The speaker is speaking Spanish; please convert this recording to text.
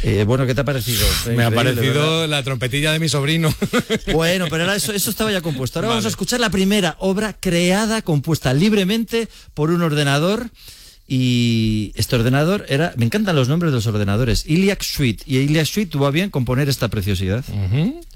Bueno, ¿qué te ha parecido? Me ha parecido, ¿verdad? la trompetilla de mi sobrino. Bueno, pero ahora eso estaba ya compuesto. Ahora vamos a escuchar la primera obra creada, compuesta libremente por un ordenador. Y este ordenador me encantan los nombres de los ordenadores, Iliac Suite. Y Iliac Suite tuvo a bien componer esta preciosidad. Uh-huh.